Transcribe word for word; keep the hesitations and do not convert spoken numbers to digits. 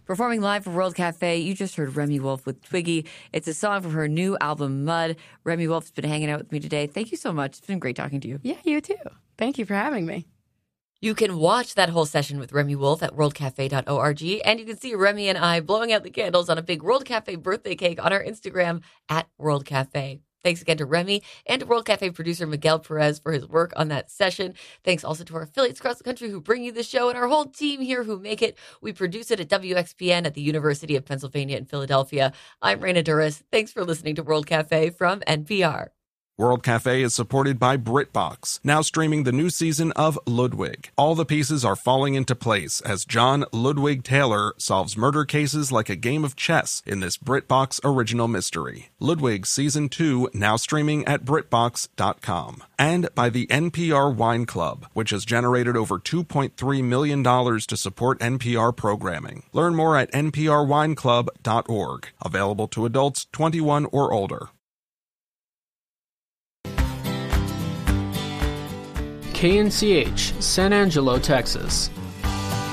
Performing live for World Cafe, you just heard Remi Wolf with Twiggy. It's a song from her new album, Mud. Remi Wolf's been hanging out with me today. Thank you so much. It's been great talking to you. Yeah, you too. Thank you for having me. You can watch that whole session with Remi Wolf at world cafe dot org, and you can see Remi and I blowing out the candles on a big World Cafe birthday cake on our Instagram at World Cafe. Thanks again to Remi and to World Cafe producer Miguel Perez for his work on that session. Thanks also to our affiliates across the country who bring you the show and our whole team here who make it. We produce it at W X P N at the University of Pennsylvania in Philadelphia. I'm Raina Duras. Thanks for listening to World Cafe from N P R. World Cafe is supported by BritBox, now streaming the new season of Ludwig. All the pieces are falling into place as John Ludwig Taylor solves murder cases like a game of chess in this BritBox original mystery. Ludwig Season two, now streaming at brit box dot com. And by the N P R Wine Club, which has generated over two point three million dollars to support N P R programming. Learn more at n p r wine club dot org. Available to adults twenty-one or older. K N C H, San Angelo, Texas.